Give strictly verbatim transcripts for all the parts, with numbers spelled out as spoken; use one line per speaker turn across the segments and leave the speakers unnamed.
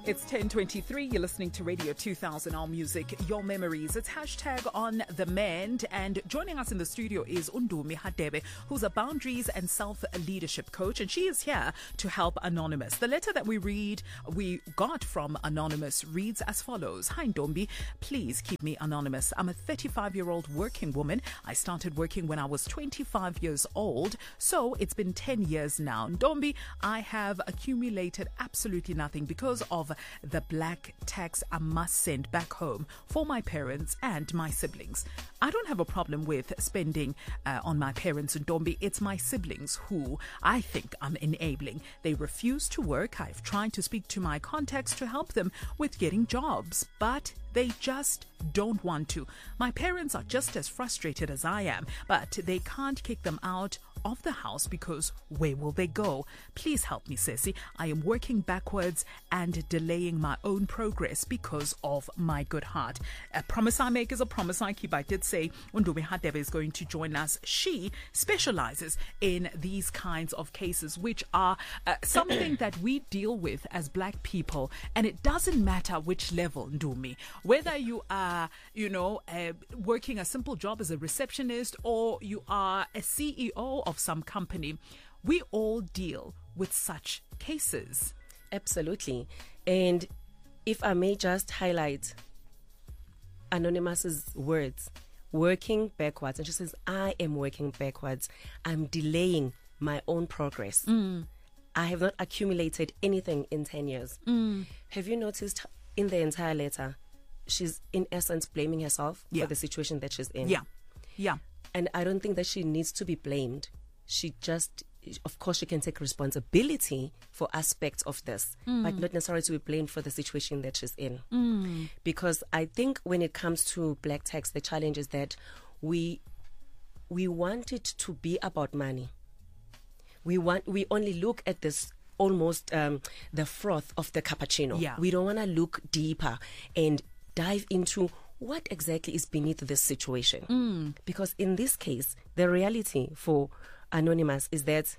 It's ten twenty-three. You're listening to Radio two thousand, Our Music, Your Memories. It's hashtag on the mend. And joining us in the studio is Undumi Hadebe, who's a boundaries and self-leadership coach. And she is here to help Anonymous. The letter that we read, we got from Anonymous reads as follows. Hi, Ndombi. Please keep me anonymous. I'm a thirty-five-year-old working woman. I started working when I was twenty-five years old. So it's been ten years now. Ndombi, I have accumulated absolutely nothing because of the black tax I must send back home for my parents and my siblings. I don't have a problem with spending uh, on my parents and Ndombi. It's my siblings who I think I'm enabling. They refuse to work. I've tried to speak to my contacts to help them with getting jobs, but they just don't want to. My parents are just as frustrated as I am, but they can't kick them out of the house because where will they go? Please help me, Ceci. I am working backwards and delaying my own progress because of my good heart. A promise I make is a promise I keep. I did say Undumi Hadebe is going to join us. She specializes in these kinds of cases, which are uh, something that we deal with as black people, and it doesn't matter which level, Ndumi. Whether you are, you know, uh, working a simple job as a receptionist or you are a C E O of some company, we all deal with such cases.
Absolutely. And if I may just highlight Anonymous's words, working backwards. And she says, I am working backwards. I'm delaying my own progress. Mm. I have not accumulated anything in ten years. Mm. Have you noticed in the entire letter, she's in essence blaming herself yeah. for the situation that she's in.
Yeah. Yeah.
And I don't think that she needs to be blamed. She just, of course, she can take responsibility for aspects of this, mm. but not necessarily to be blamed for the situation that she's in. Mm. Because I think when it comes to black tax, the challenge is that we we want it to be about money. We want we only look at this almost um, the froth of the cappuccino.
Yeah.
We don't want to look deeper and dive into what exactly is beneath this situation. Mm. Because in this case, the reality for Anonymous is that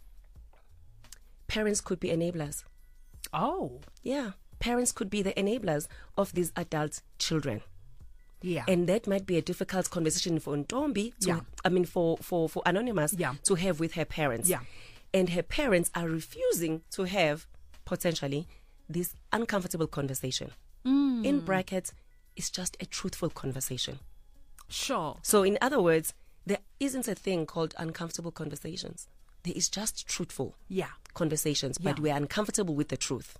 parents could be enablers.
Oh.
Yeah. Parents could be the enablers of these adult children.
Yeah.
And that might be a difficult conversation for Ntombi, to,
yeah.
I mean, for, for, for Anonymous
yeah.
to have with her parents.
Yeah.
And her parents are refusing to have, potentially, this uncomfortable conversation. Mm. In brackets, it's just a truthful conversation.
Sure.
So in other words, there isn't a thing called uncomfortable conversations. There is just truthful
yeah.
conversations, but
yeah.
we're uncomfortable with the truth.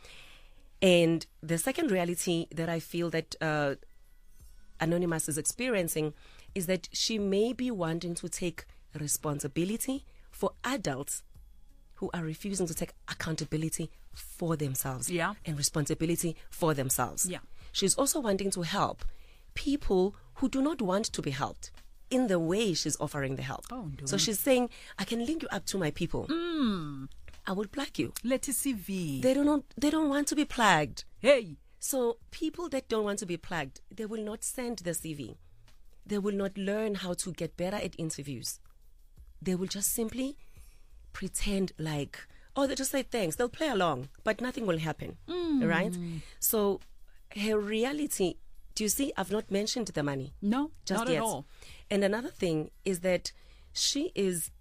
And the second reality that I feel that uh, Anonymous is experiencing is that she may be wanting to take responsibility for adults who are refusing to take accountability for themselves
yeah.
and responsibility for themselves.
Yeah.
She's also wanting to help people who do not want to be helped in the way she's offering the help.
Oh,
so she's saying, I can link you up to my people.
Mm.
I will plug you.
Let us see V.
They don't know, they don't want to be plugged.
Hey.
So people that don't want to be plugged, they will not send the C V. They will not learn how to get better at interviews. They will just simply pretend like, oh, they just say thanks. They'll play along, but nothing will happen. Mm. Right? So her reality, do you see, I've not mentioned the money.
No,
just
not
yet.
at all.
And another thing is that she is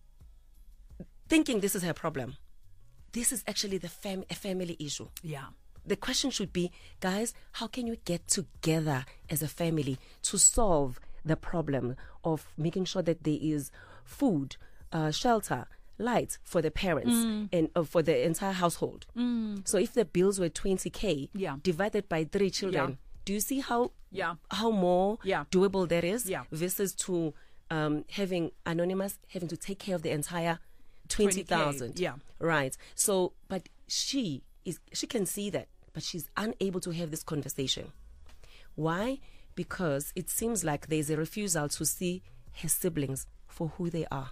thinking this is her problem. This is actually the fam- a family issue.
Yeah.
The question should be, guys, how can you get together as a family to solve the problem of making sure that there is food, uh, shelter, light for the parents mm. and uh, for the entire household? Mm. So if the bills were twenty K
yeah.
divided by three children, yeah. do you see how
yeah.
how more
yeah.
doable that is?
Yeah.
Versus to um, having Anonymous having to take care of the entire twenty thousand.
Yeah.
Right. So, but she is she can see that, but she's unable to have this conversation. Why? Because it seems like there's a refusal to see her siblings for who they are.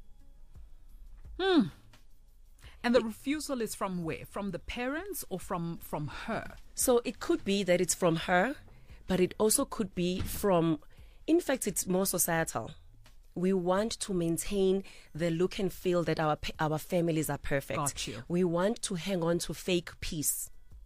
Hmm. And the it, refusal is from where? From the parents or from, from her?
So it could be that it's from her, but it also could be from, in fact, it's more societal. We want to maintain the look and feel that our our families are perfect.
Got you.
We want to hang on to fake peace.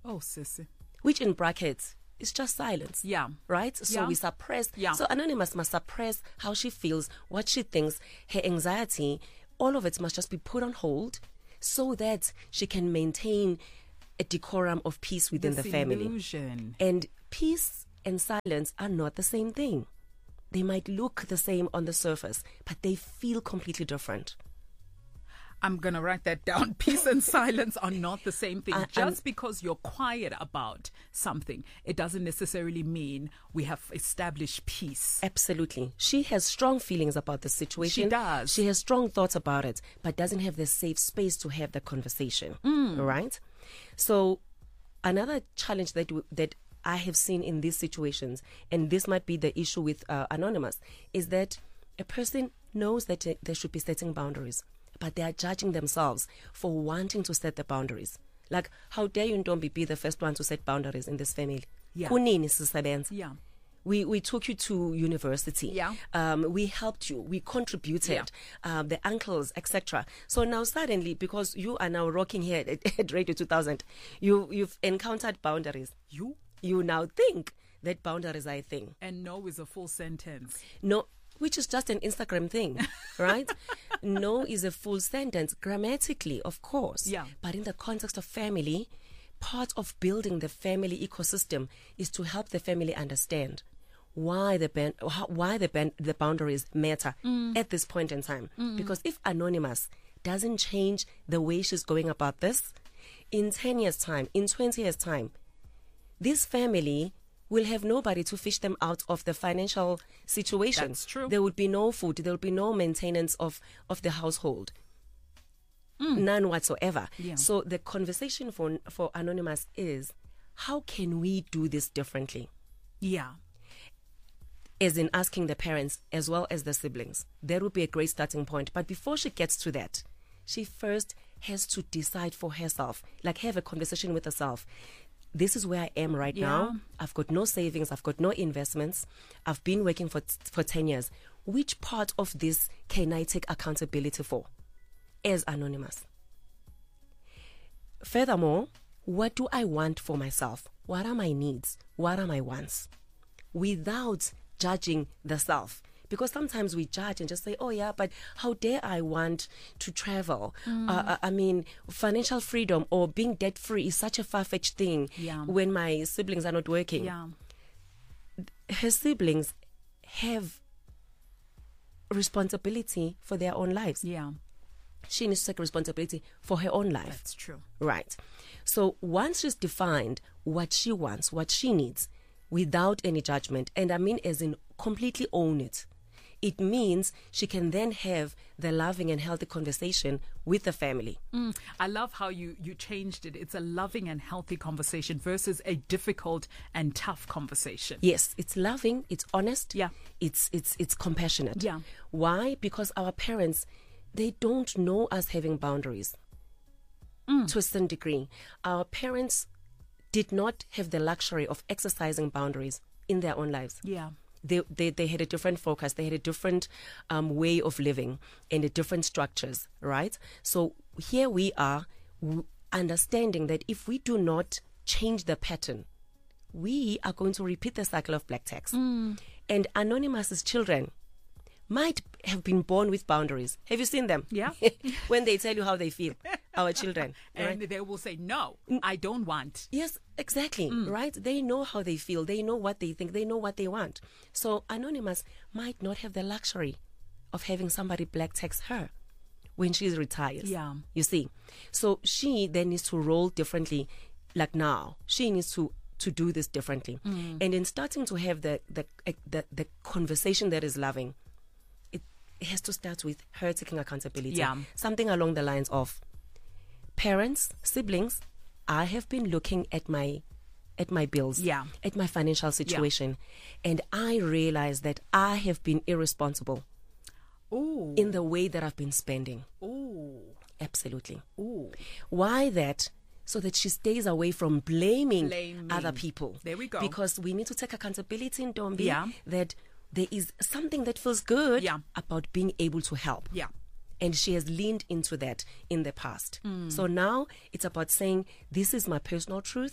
Oh, sissy.
Which in brackets is just silence.
Yeah.
Right? So
Yeah.
we suppress.
Yeah.
So Anonymous must suppress how she feels, what she thinks, her anxiety. All of it must just be put on hold so that she can maintain a decorum of peace within
This
the family.
illusion.
And peace and silence are not the same thing. They might look the same on the surface, but they feel completely different.
I'm going to write that down. Peace and silence are not the same thing.
I-
Just
I'm-
because you're quiet about something, it doesn't necessarily mean we have established peace.
Absolutely. She has strong feelings about the situation.
She does.
She has strong thoughts about it, but doesn't have the safe space to have the conversation.
Mm.
Right? So another challenge that w- that I have seen in these situations, and this might be the issue with uh, Anonymous, is that a person knows that uh, they should be setting boundaries, but they are judging themselves for wanting to set the boundaries. Like, how dare you, Ntombi, be the first one to set boundaries in this family?
Yeah.
Kunini sisebenza?
Yeah.
We we took you to university.
Yeah.
Um, we helped you. We contributed. Um, the uncles, et cetera. So now suddenly, because you are now rocking here at, at Radio two thousand, you you've encountered boundaries.
You
You now think that boundaries are a thing.
and no is a full sentence.
No, which is just an Instagram thing, right? No is a full sentence grammatically, of course.
Yeah.
But in the context of family, part of building the family ecosystem is to help the family understand why the ban- how, why the ban- the boundaries matter
Mm.
at this point in time. Because if Anonymous doesn't change the way she's going about this, in ten years' time, in twenty years' time, this family will have nobody to fish them out of the financial situation.
That's true.
There would be no food. There would be no maintenance of, of the household. None whatsoever.
Yeah.
So the conversation for for Anonymous is, how can we do this differently?
Yeah.
As in asking the parents as well as the siblings. That would be a great starting point. But before she gets to that, she first has to decide for herself, like have a conversation with herself. This is where I am right
Yeah.
now. I've got no savings. I've got no investments. I've been working for for ten years. Which part of this can I take accountability for as Anonymous? Furthermore, what do I want for myself? What are my needs? What are my wants? Without judging the self. Because sometimes we judge and just say, oh yeah, but how dare I want to travel? Uh, I mean, financial freedom or being debt free is such a far-fetched thing
Yeah.
when my siblings are not working.
Yeah.
Her siblings have responsibility for their own lives.
Yeah.
She needs to take responsibility for her own life.
That's true.
Right. So once she's defined what she wants, what she needs, without any judgment, and I mean as in completely own it, it means she can then have the loving and healthy conversation with the family.
Mm, I love how you, you changed it. It's a loving and healthy conversation versus a difficult and tough conversation.
Yes, it's loving, it's honest,
Yeah.
it's it's it's compassionate.
Yeah.
Why? Because our parents, they don't know us having boundaries
Mm.
to a certain degree. Our parents did not have the luxury of exercising boundaries in their own lives.
Yeah.
They, they they had a different focus. They had a different um, way of living and a different structures, right? So here we are w- understanding that if we do not change the pattern, we are going to repeat the cycle of black tax.
Mm.
And Anonymous's children might have been born with boundaries. Have you seen them?
Yeah.
When they tell you how they feel, our children.
And
right?
they will say, no, I don't want.
Yes, exactly, right? They know how they feel. They know what they think. They know what they want. So Anonymous might not have the luxury of having somebody black text her when she retires.
Yeah.
You see? So she then needs to roll differently, like now. She needs to to do this differently.
Mm.
And in starting to have the the, the the conversation that is loving, it has to start with her taking accountability.
Yeah.
Something along the lines of, parents, siblings, I have been looking at my at my bills,
Yeah.
at my financial situation, and I realize that I have been irresponsible
Ooh.
in the way that I've been spending.
Ooh.
Absolutely.
Ooh.
Why that? So that she stays away from blaming,
Blaming.
other people.
There we go.
Because we need to take accountability in Ntombi
Yeah.
that there is something that feels good
Yeah.
about being able to help.
Yeah.
And she has leaned into that in the past.
Mm.
So now it's about saying, this is my personal truth.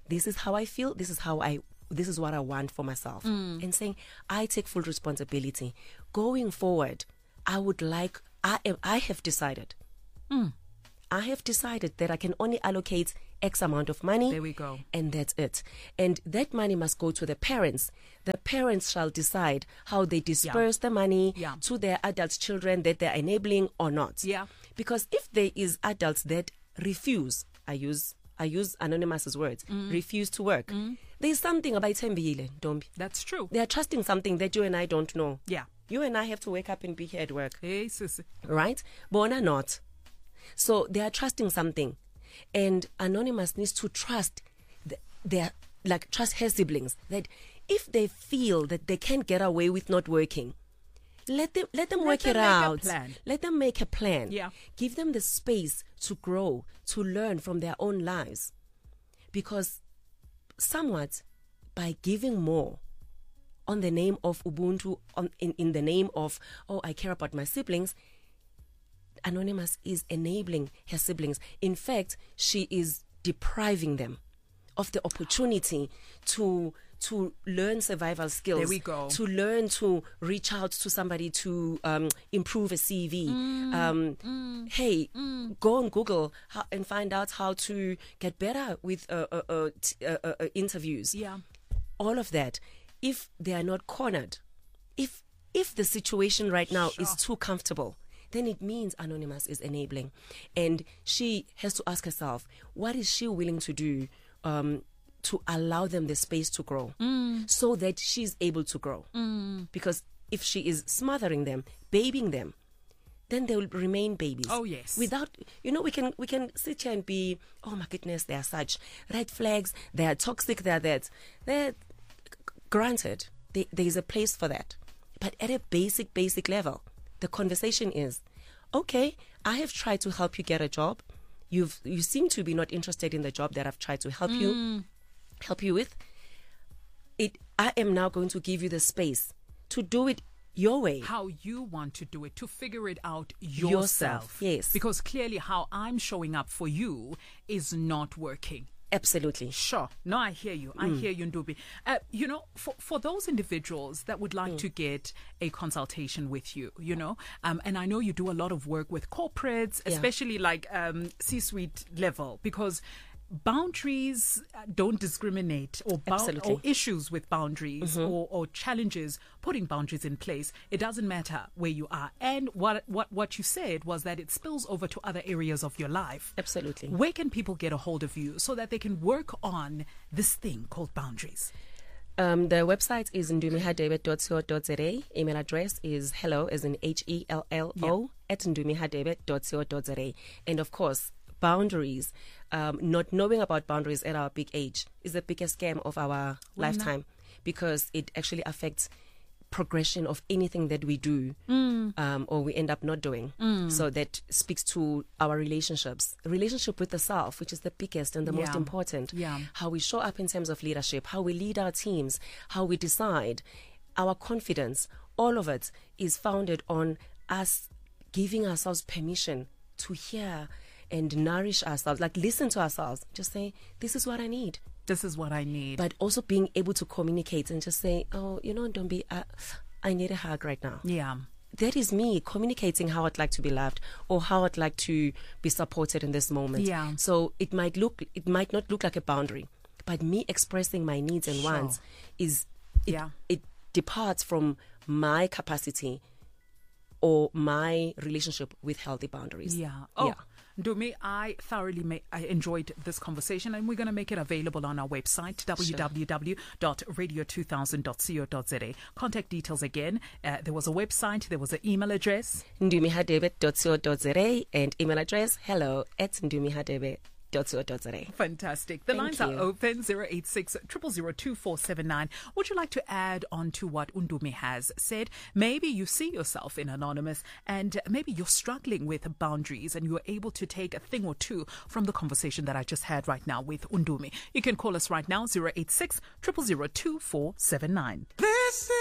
this is how I feel, this is how I this is what I want for myself. Mm. And saying, I take full responsibility. Going forward, I would like, I am, I have decided. Mm. I have decided that I can only allocate X amount of money.
There we go.
And that's it. And that money must go to the parents. The parents shall decide how they disperse yeah. the money
yeah.
to their adult children that they're enabling or not.
Yeah.
Because if there is adults that refuse, I use I use Anonymous's words, mm. refuse to work. Mm. There's something about Tembile, Ntombi.
That's true.
They are trusting something that you and I don't know.
Yeah.
You and I have to wake up and be here at work.
Hey, sissy.
Right? Bona not. So they are trusting something. And Anonymous needs to trust th- their, like, trust her siblings that if they feel that they can't get away with not working, let them let them
let
work
them
it
make
out.
A plan.
Let them make a plan.
Yeah.
Give them the space to grow, to learn from their own lives. Because somewhat by giving more on the name of Ubuntu, on in, in the name of, oh, I care about my siblings, Anonymous is enabling her siblings. In fact, she is depriving them of the opportunity to to learn survival skills.
There we go.
To learn to reach out to somebody to um, improve a C V. Mm, um, mm, hey, mm. go on Google how, and find out how to get better with uh, uh, uh, t- uh, uh, interviews.
Yeah,
all of that. If they are not cornered, if if the situation right now
sure.
is too comfortable, then it means Anonymous is enabling. And she has to ask herself, what is she willing to do um, to allow them the space to grow mm. so that she's able to grow? Mm. Because if she is smothering them, babying them, then they will remain babies.
Oh, yes.
Without, you know, we can we can sit here and be, oh my goodness, they are such red flags, they are toxic, they are that. They're, granted, they, there is a place for that. But at a basic, basic level, the conversation is, okay, I have tried to help you get a job. You've you seem to be not interested in the job that I've tried to help mm. you help you with. It I am now going to give you the space to do it your way.
How you want to do it, to figure it out yourself.
Yourself, yes.
Because clearly how I'm showing up for you is not working.
Absolutely.
Sure. No, I hear you. I mm. hear you, Ndubi. Uh, you know, for, for those individuals that would like mm. to get a consultation with you, you know, um, and I know you do a lot of work with corporates,
yeah.
especially like um, C-suite level, because boundaries don't discriminate, or, bound, or issues with boundaries mm-hmm. or, or challenges putting boundaries in place. It doesn't matter where you are. And what, what, what you said was that it spills over to other areas of your life.
Absolutely.
Where can people get a hold of you so that they can work on this thing called boundaries?
Um, the website is ndumihadebe dot co dot za. Email address is hello, as in H E L L O, yeah. at ndumihadebe dot co dot za. And of course, boundaries, um, not knowing about boundaries at our big age is the biggest scam of our well, lifetime, no. because it actually affects progression of anything that we do mm. um, or we end up not doing. Mm. So that speaks to our relationships, relationship with the self, which is the biggest and the yeah. most important.
Yeah.
How we show up in terms of leadership, how we lead our teams, how we decide, our confidence, all of it is founded on us giving ourselves permission to hear and nourish ourselves, like listen to ourselves, just say, this is what I need.
This is what I need.
But also being able to communicate and just say, oh, you know, don't be, uh, I need a hug right now.
Yeah.
That is me communicating how I'd like to be loved or how I'd like to be supported in this moment.
Yeah.
So it might look, it might not look like a boundary, but me expressing my needs and
sure.
wants is, it,
yeah.
it departs from my capacity or my relationship with healthy boundaries.
Yeah. Oh.
Yeah.
Ndumi, I thoroughly ma- I enjoyed this conversation, and we're going to make it available on our website, sure. w w w dot radio two thousand dot co dot za. Contact details again. Uh, there was a website, there was an email address.
ndumihadebe dot co dot za and email address hello at ndumihadebe dot co dot za.
Fantastic. The
Thank
lines
you.
are open, zero eight six, zero zero zero, two four seven nine. Would you like to add on to what Undumi has said? Maybe you see yourself in Anonymous, and maybe you're struggling with boundaries, and you're able to take a thing or two from the conversation that I just had right now with Undumi. You can call us right now, zero eight six, zero zero zero, two four seven nine. This is